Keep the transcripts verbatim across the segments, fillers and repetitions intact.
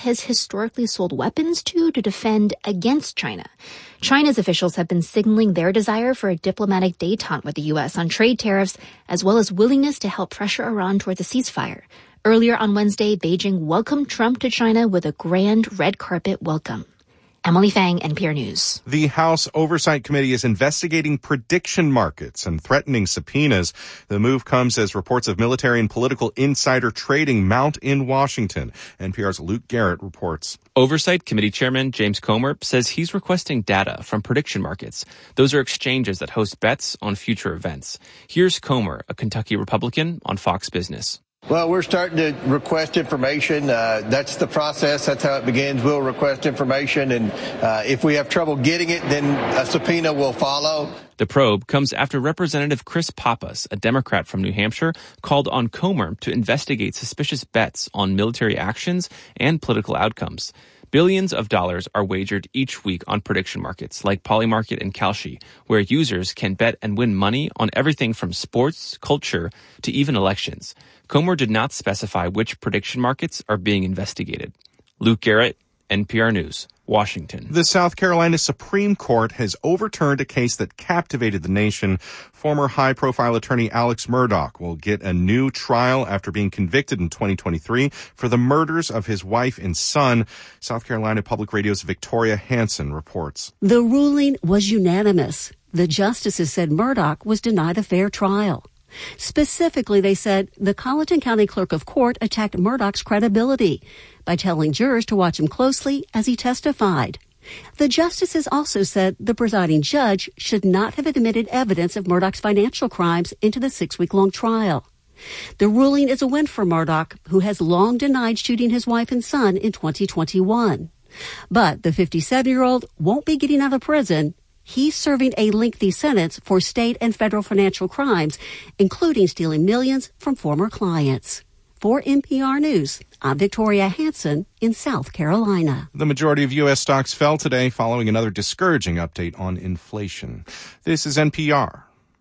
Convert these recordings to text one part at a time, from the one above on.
has historically sold weapons to to defend against China. China's officials have been signaling their desire for a diplomatic détente with the U S on trade tariffs, as well as willingness to help pressure Iran towards a ceasefire. Earlier on Wednesday, Beijing welcomed Trump to China with a grand red carpet welcome. Emily Fang, N P R News. The House Oversight Committee is investigating prediction markets and threatening subpoenas. The move comes as reports of military and political insider trading mount in Washington. N P R's Luke Garrett reports. Oversight Committee Chairman James Comer says he's requesting data from prediction markets. Those are exchanges that host bets on future events. Here's Comer, a Kentucky Republican, on Fox Business. Well, we're starting to request information. Uh, that's the process. That's how it begins. We'll request information, and uh, if we have trouble getting it, then a subpoena will follow. The probe comes after Representative Chris Pappas, a Democrat from New Hampshire, called on Comer to investigate suspicious bets on military actions and political outcomes. Billions of dollars are wagered each week on prediction markets like Polymarket and Kalshi, where users can bet and win money on everything from sports, culture, to even elections. Comer did not specify which prediction markets are being investigated. Luke Garrett, N P R News, Washington. The South Carolina Supreme Court has overturned a case that captivated the nation. Former high-profile attorney Alex Murdaugh will get a new trial after being convicted in twenty twenty-three for the murders of his wife and son. South Carolina Public Radio's Victoria Hansen reports. The ruling was unanimous. The justices said Murdaugh was denied a fair trial. Specifically, they said the Colleton County Clerk of Court attacked Murdaugh's credibility by telling jurors to watch him closely as he testified. The justices also said the presiding judge should not have admitted evidence of Murdaugh's financial crimes into the six-week-long trial. The ruling is a win for Murdaugh, who has long denied shooting his wife and son in twenty twenty-one. But the fifty-seven-year-old won't be getting out of prison. He's serving a lengthy sentence for state and federal financial crimes, including stealing millions from former clients. For N P R News, I'm Victoria Hansen in South Carolina. The majority of U S stocks fell today following another discouraging update on inflation. This is N P R.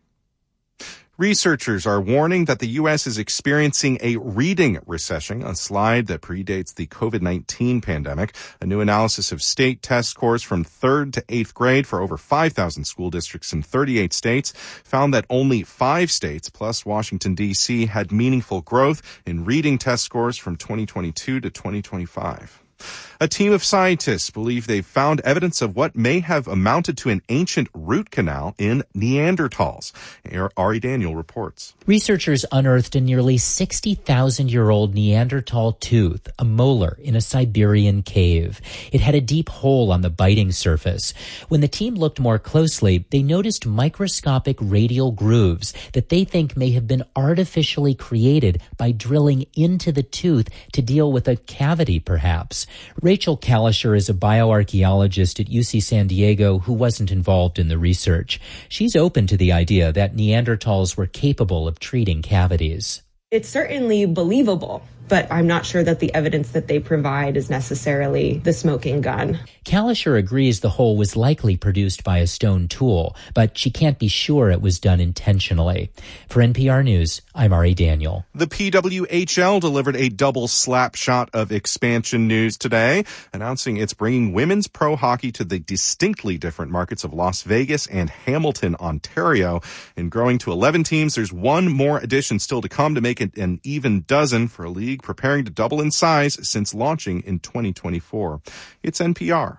Researchers are warning that the U S is experiencing a reading recession, a slide that predates the COVID nineteen pandemic. A new analysis of state test scores from third to eighth grade for over five thousand school districts in thirty-eight states found that only five states, plus Washington, D C, had meaningful growth in reading test scores from twenty twenty-two to twenty twenty-five. A team of scientists believe they've found evidence of what may have amounted to an ancient root canal in Neanderthals. Ari Daniel reports. Researchers unearthed a nearly sixty thousand year old Neanderthal tooth, a molar, in a Siberian cave. It had a deep hole on the biting surface. When the team looked more closely, they noticed microscopic radial grooves that they think may have been artificially created by drilling into the tooth to deal with a cavity, perhaps. Rachel Kalischer is a bioarchaeologist at U C San Diego who wasn't involved in the research. She's open to the idea that Neanderthals were capable of treating cavities. It's certainly believable, but I'm not sure that the evidence that they provide is necessarily the smoking gun. Kalischer agrees the hole was likely produced by a stone tool, but she can't be sure it was done intentionally. For N P R News, I'm Ari Daniel. The P W H L delivered a double slap shot of expansion news today, announcing it's bringing women's pro hockey to the distinctly different markets of Las Vegas and Hamilton, Ontario. And growing to eleven teams, there's one more addition still to come to make it an even dozen for a league preparing to double in size since launching in twenty twenty-four. It's N P R.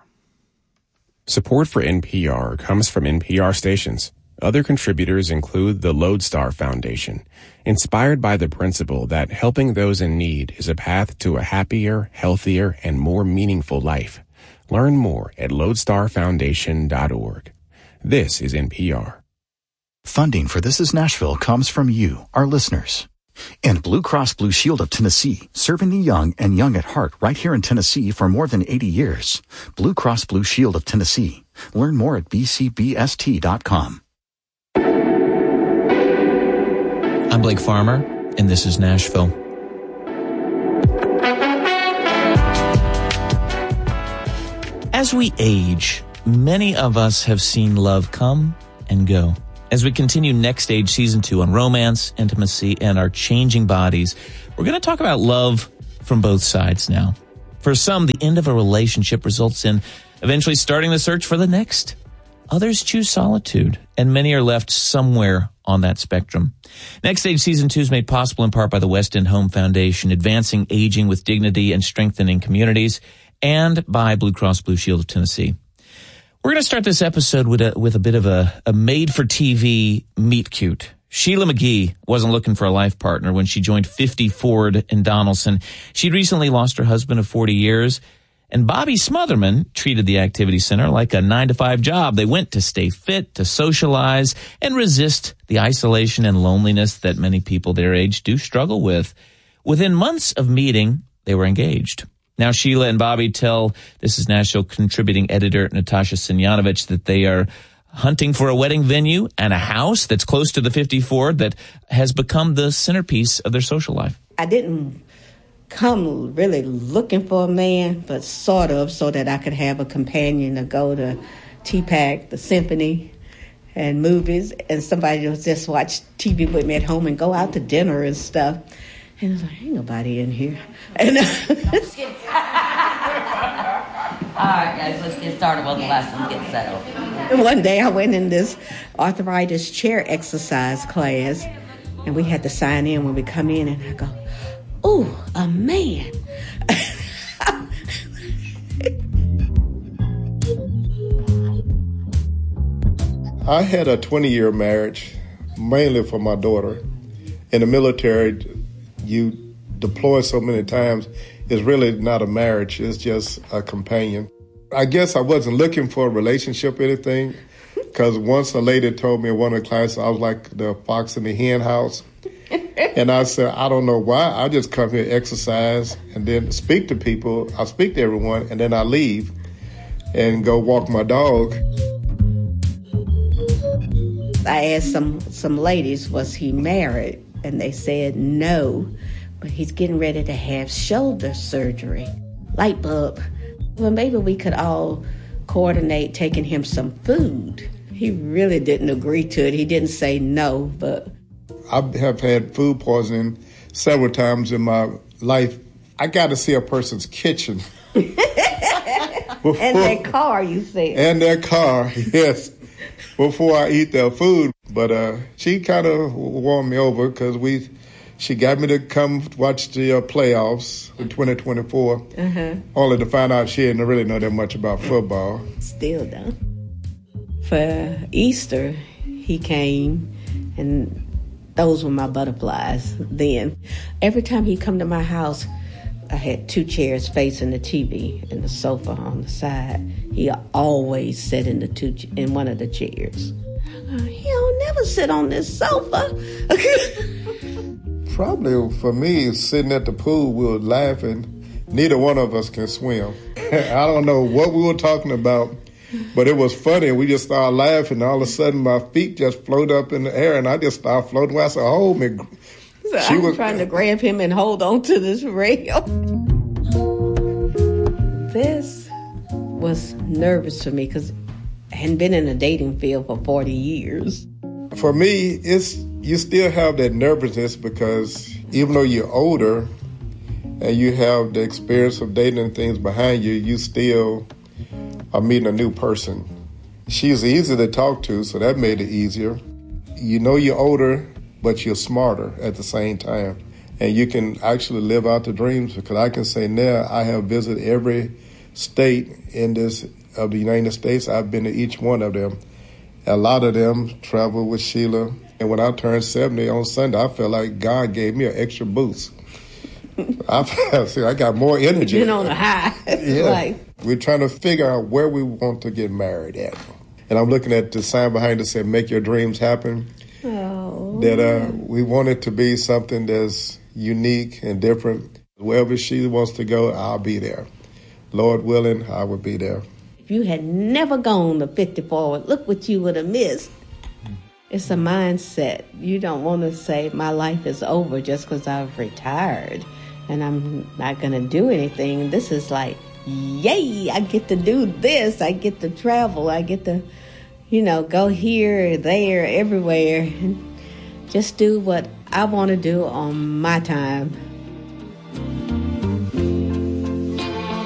Support for N P R comes from N P R stations. Other contributors include the Lodestar Foundation, inspired by the principle that helping those in need is a path to a happier, healthier, and more meaningful life. Learn more at lodestar foundation dot org. This is N P R. Funding for This Is Nashville comes from you, our listeners. And Blue Cross Blue Shield of Tennessee, serving the young and young at heart right here in Tennessee for more than eighty years. Blue Cross Blue Shield of Tennessee. Learn more at b c b s t dot com. I'm Blake Farmer, and this is Nashville. As we age, many of us have seen love come and go. As we continue Next Stage Season two on romance, intimacy, and our changing bodies, we're going to talk about love from both sides now. For some, the end of a relationship results in eventually starting the search for the next. Others choose solitude, and many are left somewhere on that spectrum. Next Stage Season two is made possible in part by the West End Home Foundation, advancing aging with dignity and strengthening communities, and by Blue Cross Blue Shield of Tennessee. We're going to start this episode with a, with a bit of a, a made-for-T V meet-cute. Sheila McGee wasn't looking for a life partner when she joined fifty Ford in Donaldson. She'd recently lost her husband of forty years. And Bobby Smotherman treated the activity center like a nine to five job. They went to stay fit, to socialize, and resist the isolation and loneliness that many people their age do struggle with. Within months of meeting, they were engaged. Now Sheila and Bobby tell This Is Nashville contributing editor Natasha Simjanovich that they are hunting for a wedding venue and a house that's close to the fifty Ford that has become the centerpiece of their social life. I didn't come really looking for a man, but sort of, so that I could have a companion to go to T PAC, the symphony, and movies, and somebody to just watch T V with me at home and go out to dinner and stuff. And I was like, ain't nobody in here. And, uh, all right, guys, let's get started while the last one gets settled. One day I went in this arthritis chair exercise class, and we had to sign in when we come in, and I go, oh, a man. I had a twenty-year marriage, mainly for my daughter. In the military, you deploy so many times, it's really not a marriage, it's just a companion. I guess I wasn't looking for a relationship or anything, because once a lady told me in one of the classes I was like the fox in the hen house. And I said, I don't know why. I just come here, exercise, and then speak to people. I speak to everyone, and then I leave and go walk my dog. I asked some, some ladies, was he married? And they said no, but he's getting ready to have shoulder surgery. Light bulb. Well, maybe we could all coordinate taking him some food. He really didn't agree to it. He didn't say no, but... I have had food poisoning several times in my life. I got to see a person's kitchen. And their car, you said. And their car, yes, before I eat their food. But uh, she kind of won me over because we, she got me to come watch the uh, playoffs in twenty twenty-four, uh-huh. Only to find out she didn't really know that much about football. Still don't. For Easter, he came, and those were my butterflies then. Every time he come to my house, I had two chairs facing the T V and the sofa on the side. He always sat in the two in one of the chairs. He don't never sit on this sofa. Probably for me, sitting at the pool, we were laughing. Neither one of us can swim. I don't know what we were talking about, but it was funny. We just started laughing. All of a sudden, my feet just floated up in the air, and I just started floating. I said, hold me. So she I was was trying to grab him and hold on to this rail. This was nervous for me because I hadn't been in the dating field for forty years. For me, it's you still have that nervousness because even though you're older and you have the experience of dating and things behind you, you still are meeting a new person. She's easy to talk to, so that made it easier. You know you're older, but you're smarter at the same time. And you can actually live out the dreams, because I can say now I have visited every state in this of the United States. I've been to each one of them. A lot of them travel with Sheila. And when I turned seventy on Sunday, I felt like God gave me an extra boost. I, see, I got more energy. Been on a high. Yeah. Like. We're trying to figure out where we want to get married at. And I'm looking at the sign behind it said, make your dreams happen. Oh. That uh, we want it to be something that's unique and different. Wherever she wants to go, I'll be there. Lord willing, I will be there. If you had never gone to fifty Forward, look what you would have missed. It's a mindset. You don't want to say my life is over just because I've retired and I'm not going to do anything. This is like, yay, I get to do this. I get to travel. I get to, you know, go here, there, everywhere, and just do what I want to do on my time.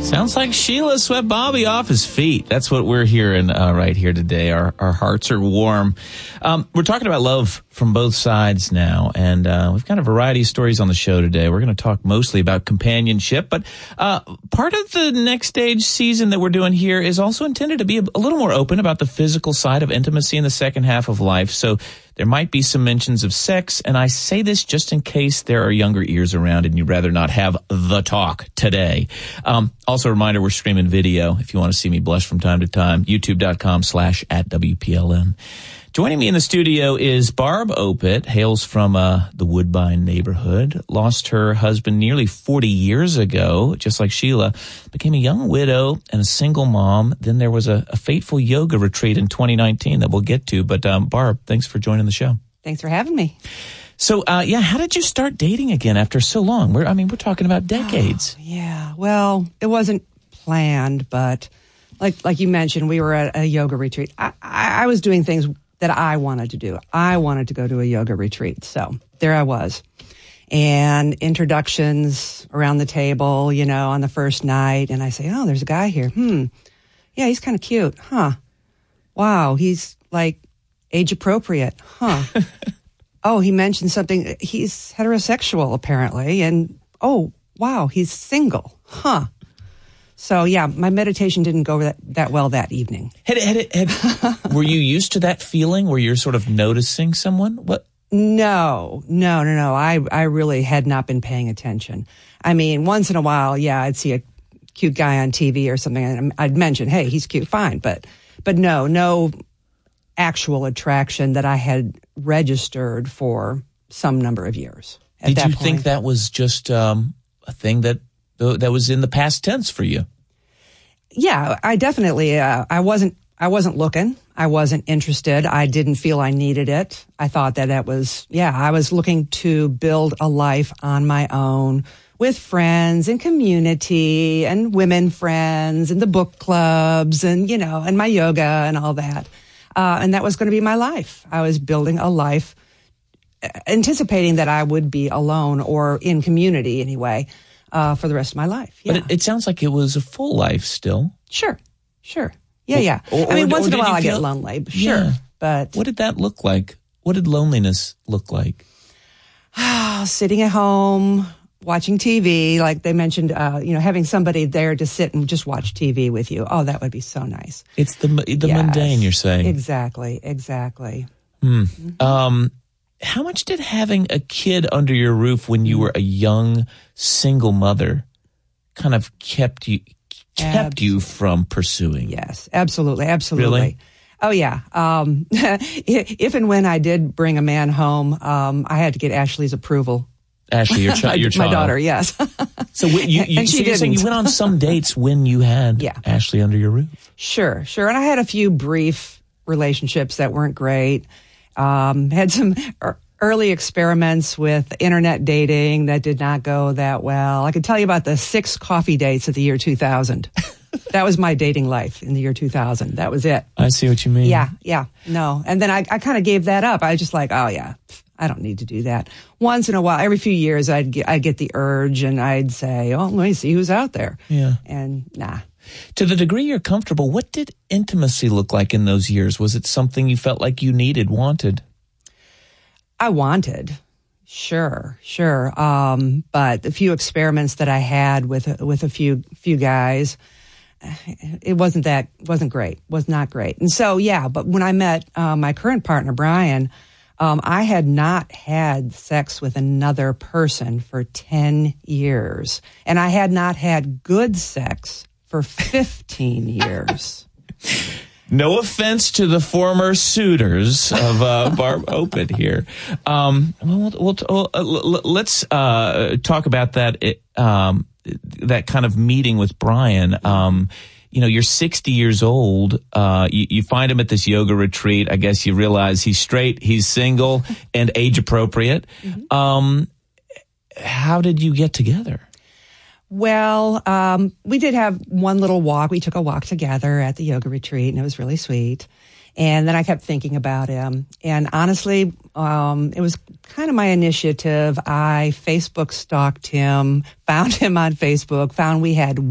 Sounds like Sheila swept Bobby off his feet. That's what we're hearing uh, right here today. Our our hearts are warm. Um, we're talking about love from both sides now, and uh, we've got a variety of stories on the show today. We're going to talk mostly about companionship, but uh, part of the Next Stage season that we're doing here is also intended to be a, a little more open about the physical side of intimacy in the second half of life. So there might be some mentions of sex, and I say this just in case there are younger ears around and you'd rather not have the talk today. Um, also a reminder, we're streaming video if you want to see me blush from time to time, youtube.com slash at WPLN. Joining me in the studio is Barb Opit, hails from uh, the Woodbine neighborhood, lost her husband nearly forty years ago, just like Sheila, became a young widow and a single mom. Then there was a, a fateful yoga retreat in twenty nineteen that we'll get to. But um, Barb, thanks for joining the show. Thanks for having me. So, uh, yeah, how did you start dating again after so long? We're, I mean, we're talking about decades. Oh, yeah, well, it wasn't planned, but like like you mentioned, we were at a yoga retreat. I, I, I was doing things that I wanted to do. I wanted to go to a yoga retreat. So there I was. And introductions around the table, you know, on the first night. And I say, oh, there's a guy here. Hmm. Yeah, he's kind of cute. Huh. Wow. He's like age appropriate. Huh. Oh, he mentioned something. He's heterosexual apparently. And oh, wow, he's single. Huh. So, yeah, my meditation didn't go that, that well that evening. Had, had, had, were you used to that feeling where you're sort of noticing someone? What? No, no, no, no. I, I really had not been paying attention. I mean, once in a while, yeah, I'd see a cute guy on T V or something, and I'd mention, hey, he's cute, fine. But, but no, no actual attraction that I had registered for some number of years. At Did that you point. think that was just um, a thing that that was in the past tense for you? Yeah, I definitely, uh, I wasn't, I wasn't looking. I wasn't interested. I didn't feel I needed it. I thought that that was, yeah, I was looking to build a life on my own with friends and community and women friends and the book clubs and, you know, and my yoga and all that. Uh, and that was going to be my life. I was building a life anticipating that I would be alone or in community anyway. Uh, for the rest of my life. Yeah. But it, it sounds like it was a full life still. Sure, sure. Yeah, or, yeah. Or, I mean, or, once or in a while I feel, get lonely, sure. Yeah. But what did that look like? What did loneliness look like? Sitting at home, watching T V, like they mentioned, uh, you know, having somebody there to sit and just watch T V with you. Oh, that would be so nice. It's the the yes. mundane, you're saying. Exactly, exactly. Hmm. Mm-hmm. Um, how much did having a kid under your roof when you were a young single mother kind of kept you kept absolutely. you from pursuing? Yes, absolutely, absolutely. Really? Oh yeah. Um, if and when I did bring a man home, um, I had to get Ashley's approval. Ashley, your, chi- your my child, my daughter, yes. So you, you, you, and she so you're saying you went on some dates when you had yeah. Ashley under your roof? Sure, sure. And I had a few brief relationships that weren't great. Um, had some early experiments with internet dating that did not go that well. I could tell you about the six coffee dates of the year two thousand. That was my dating life in the year two thousand. That was it. I see what you mean. Yeah, yeah, no. And then I, I kind of gave that up. I was just like, oh yeah, I don't need to do that. Once in a while, every few years, I'd get, I'd get the urge and I'd say, oh, let me see who's out there. Yeah. And nah. To the degree you're comfortable, what did intimacy look like in those years? Was it something you felt like you needed, wanted? I wanted, sure, sure. Um, but the few experiments that I had with with a few few guys, it wasn't that wasn't great. Was not great. And so yeah. But when I met uh, my current partner Brian, um, I had not had sex with another person for ten years, and I had not had good sex for fifteen years. No offense to the former suitors of uh, Barb Opit here. Um, we'll, we'll, we'll, uh, let's uh, talk about that um, that kind of meeting with Brian. Um, you know, you're sixty years old. Uh, you, you find him at this yoga retreat. I guess you realize he's straight, he's single, and age appropriate. Mm-hmm. Um, how did you get together? Well, um, we did have one little walk. We took a walk together at the yoga retreat, and it was really sweet. And then I kept thinking about him. And honestly, um, it was kind of my initiative. I Facebook stalked him, found him on Facebook, found we had